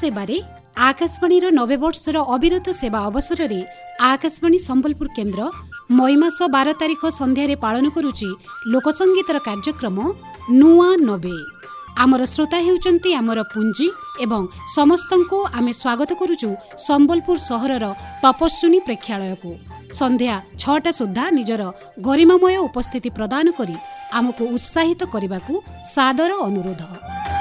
सेवारे आकाशवाणी 90 वर्षर अविरत सेवा अवसर में आकाशवाणी संबलपुर केन्द्र मई मास 12 तारिख संध्यारे पालन करुची लोकसंगीतर कार्यक्रम नुआ 90। आमर श्रोता हेउचंती आमर पुंजी एवं समस्तंको आमे स्वागत करुचु संबलपुर सहरर तपस्विनी प्रेक्षालय को। संध्या 6टा सुद्धा निजर गरिमामय उपस्थिति प्रदान करी आमको उत्साहित करने सादर अनुरोध।